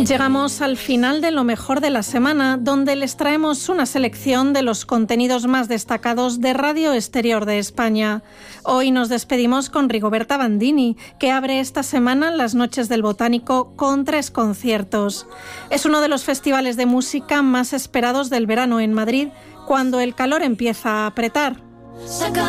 Llegamos al final de lo mejor de la semana, donde les traemos una selección de los contenidos más destacados de Radio Exterior de España. Hoy nos despedimos con Rigoberta Bandini, que abre esta semana las Noches del Botánico con 3 conciertos. Es uno de los festivales de música más esperados del verano en Madrid, cuando el calor empieza a apretar.